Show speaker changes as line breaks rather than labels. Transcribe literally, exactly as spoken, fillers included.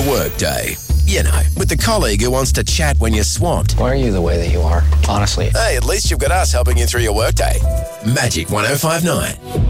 Workday. You know, with the colleague who wants to chat when you're swamped.
Why are you the way that you are, honestly?
Hey, at least you've got us helping you through your workday. Magic one oh five nine.